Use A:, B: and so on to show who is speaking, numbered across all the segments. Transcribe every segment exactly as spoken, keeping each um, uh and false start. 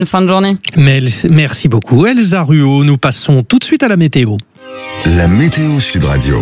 A: Fin de journée.
B: Merci beaucoup Elsa Ruot. Nous passons tout de suite à la météo.
C: La météo Sud Radio.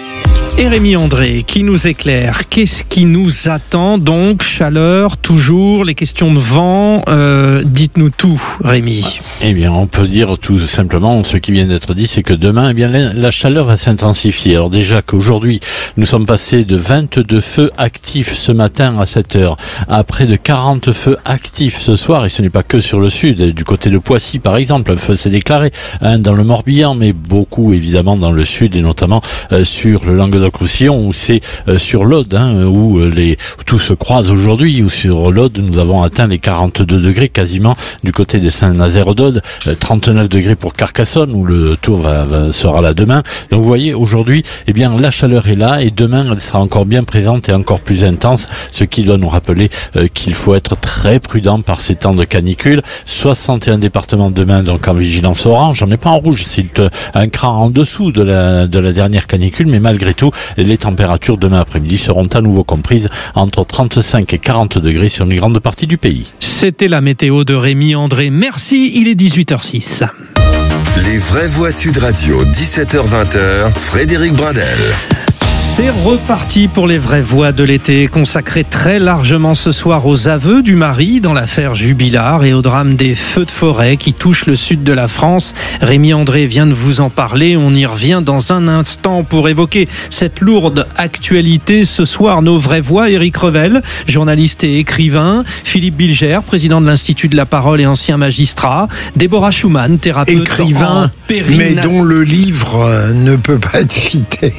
B: Et Rémi André qui nous éclaire. Qu'est-ce qui nous attend donc? Chaleur, toujours, les questions de vent. Euh, dites-nous tout, Rémi.
D: Eh bien, on peut dire tout simplement, ce qui vient d'être dit, c'est que demain, eh bien, la chaleur va s'intensifier. Alors déjà qu'aujourd'hui, nous sommes passés de vingt-deux feux actifs ce matin à sept heures à près de quarante feux actifs ce soir. Et ce n'est pas que sur le sud. Du côté de Poissy, par exemple, un feu s'est déclaré hein, dans le Morbihan, mais beaucoup évidemment dans le sud et notamment euh, sur le Languedoc Roussillon, où c'est euh, sur l'Aude, hein, où euh, les, tout se croise aujourd'hui, où sur l'Aude, nous avons atteint les quarante-deux degrés quasiment du côté de Saint-Nazaire d'Aude, euh, trente-neuf degrés pour Carcassonne, où le tour va, va, sera là demain. Donc vous voyez, aujourd'hui, eh bien, la chaleur est là, et demain, elle sera encore bien présente et encore plus intense, ce qui doit nous rappeler euh, qu'il faut être très prudent par ces temps de canicule. soixante et un départements demain, donc en vigilance orange, on n'est pas en rouge, c'est euh, un cran en dessous de la, de la dernière canicule, mais malgré tout, les températures demain après-midi seront à nouveau comprises entre trente-cinq et quarante degrés sur une grande partie du pays.
B: C'était la météo de Rémi André. Merci, il est dix-huit heures six.
C: Les vraies voix Sud Radio, dix-sept heures vingt, Frédéric Bradel.
B: C'est reparti pour les vraies voix de l'été, consacré très largement ce soir aux aveux du mari dans l'affaire Jubilard et au drame des feux de forêt qui touchent le sud de la France. Rémi André vient de vous en parler, on y revient dans un instant pour évoquer cette lourde actualité. Ce soir, nos vraies voix, Éric Revel, journaliste et écrivain, Philippe Bilger, président de l'Institut de la Parole et ancien magistrat, Déborah Schumann, thérapeute
E: écrivain,
B: périnat...
E: mais dont le livre ne peut pas être cité.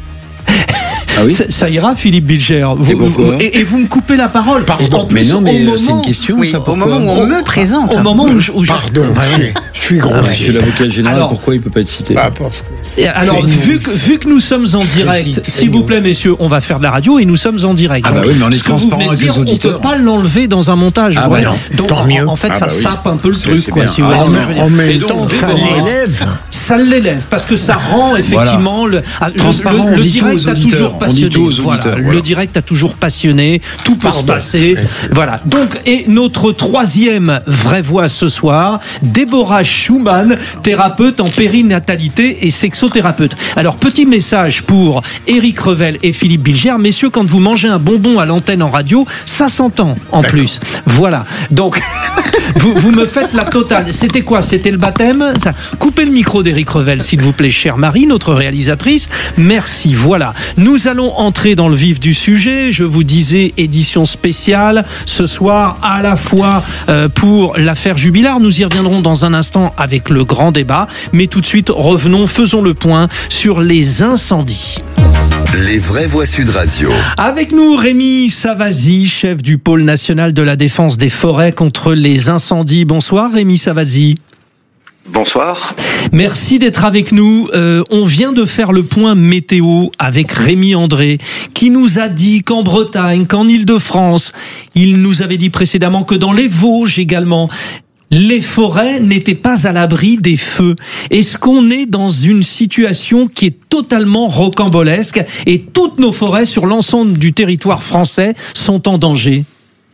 B: Ah oui, ça, ça ira, Philippe Bilger. Vous,
F: et, vous,
B: et, et vous me coupez la parole.
E: Pardon.
F: Mais non, mais c'est une question.
A: Oui,
F: ça,
A: au moment où on me présente.
B: Au moment où je. Où
E: Pardon, je, je suis
F: ah,
E: grossier.
F: Monsieur l'avocat général,
B: alors,
F: pourquoi il ne peut pas être cité?
E: Bah, parce que
B: et alors, vu que, vu que nous sommes en direct, s'il vous plaît, messieurs, on va faire de la radio et nous sommes en direct.
F: Ah bah oui, mais on est
B: ce que vous venez de dire, on ne peut pas l'enlever dans un montage.
F: Ah
B: ouais.
F: bah non,
B: donc,
E: tant
B: en,
E: mieux.
B: en fait,
E: ah
B: ça
E: bah oui.
B: sape un peu le truc, quoi. Si vous
E: ah,
B: voyez ce que
E: mais
B: je veux dire.
E: en même
B: Et donc,
E: temps, ça l'élève.
B: Ça l'élève parce que ça rend effectivement
F: voilà.
B: le,
F: Transparent,
B: le, le, le
F: on dit
B: direct
F: tout aux
B: a
F: auditeurs.
B: toujours passionné.
F: On dit tout aux
B: voilà,
F: auditeurs,
B: le
F: voilà.
B: direct a toujours passionné. Tout peut
E: Pardon.
B: se passer. Voilà. Donc, et notre troisième vraie voix ce soir, Déborah Schumann, thérapeute en périnatalité et sexothérapeute. Alors, petit message pour Éric Revel et Philippe Bilger. Messieurs, quand vous mangez un bonbon à l'antenne en radio, ça s'entend en plus. Voilà. Donc, vous, vous me faites la totale. C'était quoi? C'était le baptême? Ça. Coupez le micro d'Éric Revel, s'il vous plaît, chère Marie, notre réalisatrice. Merci. Voilà. Nous allons entrer dans le vif du sujet. Je vous disais, édition spéciale ce soir, à la fois euh, pour l'affaire Jubilard. Nous y reviendrons dans un instant avec le grand débat. Mais tout de suite, revenons, faisons le point sur les incendies.
C: Les vraies voix Sud Radio.
B: Avec nous, Rémi Savazzi, chef du pôle national de la défense des forêts contre les incendies. Bonsoir, Rémi Savazzi.
G: Bonsoir.
B: Merci d'être avec nous. Euh, on vient de faire le point météo avec Rémi André, qui nous a dit qu'en Bretagne, qu'en Île-de-France, il nous avait dit précédemment que dans les Vosges également, les forêts n'étaient pas à l'abri des feux. Est-ce qu'on est dans une situation qui est totalement rocambolesque et toutes nos forêts sur l'ensemble du territoire français sont en danger ?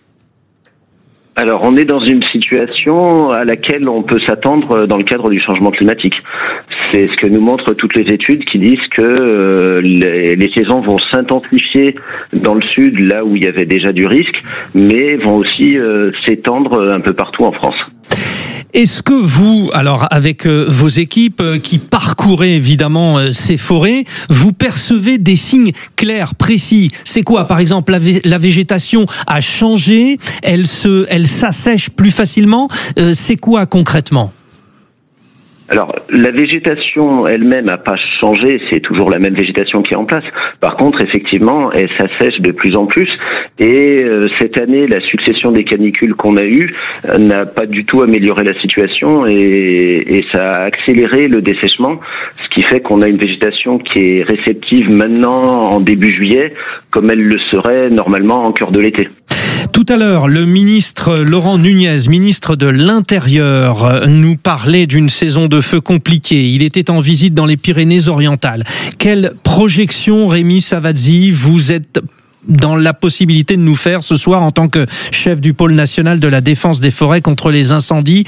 G: Alors, on est dans une situation à laquelle on peut s'attendre dans le cadre du changement climatique. C'est ce que nous montrent toutes les études qui disent que euh, les, les saisons vont s'intensifier dans le sud, là où il y avait déjà du risque, mais vont aussi euh, s'étendre un peu partout en France.
B: Est-ce que vous, alors avec euh, vos équipes euh, qui parcourez évidemment euh, ces forêts, vous percevez des signes clairs, précis? C'est quoi, par exemple, la, vé- la végétation a changé, elle se, elle s'assèche plus facilement. Euh, c'est quoi concrètement?
G: Alors, la végétation elle-même n'a pas changé, c'est toujours la même végétation qui est en place. Par contre, effectivement, elle s'assèche de plus en plus. Et euh, cette année, la succession des canicules qu'on a eues euh, n'a pas du tout amélioré la situation et, et ça a accéléré le dessèchement, ce qui fait qu'on a une végétation qui est réceptive maintenant en début juillet, comme elle le serait normalement en cœur de l'été.
B: Tout à l'heure, le ministre Laurent Nunez, ministre de l'Intérieur, nous parlait d'une saison de feu compliquée. Il était en visite dans les Pyrénées-Orientales. Quelle projection, Rémi Savazzi, vous êtes dans la possibilité de nous faire ce soir en tant que chef du pôle national de la défense des forêts contre les incendies